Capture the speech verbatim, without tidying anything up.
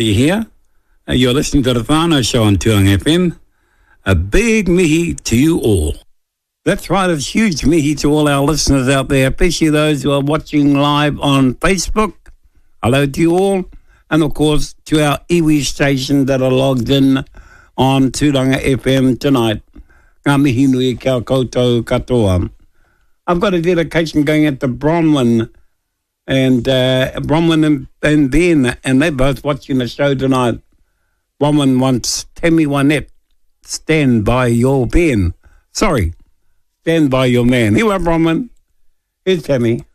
Aussie here. Uh, you're listening to the Whānau Show on Tūranga F M. A big mihi to you all. That's right, it's huge mihi to all our listeners out there, especially those who are watching live on Facebook. Hello to you all. And, of course, to our iwi station that are logged in on Tūranga F M tonight. Ngā mihi nui kia koutou katoa. I've got a dedication going out to Bronwyn and uh, Bronwyn and, and Ben, and they're both watching the show tonight. Bronwyn wants Tammy Wynette, stand by your Ben. Sorry, stand by your man. Here we are, Bronwyn. Here's Tammy.